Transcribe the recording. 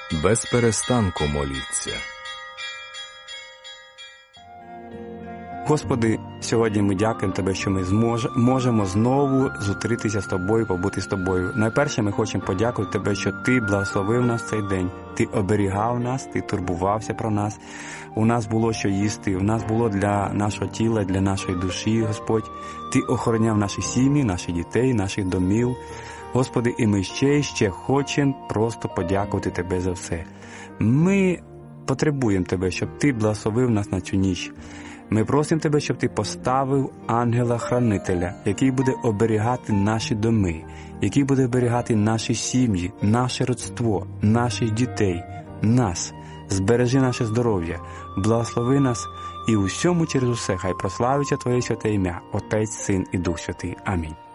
без перестанку моліться. Господи, сьогодні ми дякуємо Тебе, що ми можемо знову зустрітися з Тобою, побути з Тобою. Найперше ми хочемо подякувати Тебе, що Ти благословив нас цей день. Ти оберігав нас, Ти турбувався про нас. У нас було що їсти, у нас було для нашого тіла, для нашої душі, Господь. Ти охороняв наші сім'ї, наших дітей, наших домів. Господи, і ми ще хочемо просто подякувати Тебе за все. Ми потребуємо Тебе, щоб Ти благословив нас на цю ніч. Ми просимо Тебе, щоб Ти поставив ангела-хранителя, який буде оберігати наші доми, який буде оберігати наші сім'ї, наше родство, наших дітей, нас. Збережи наше здоров'я, благослови нас і у всьому через усе хай прославиться Твоє святе ім'я, Отець, Син і Дух Святий. Амінь.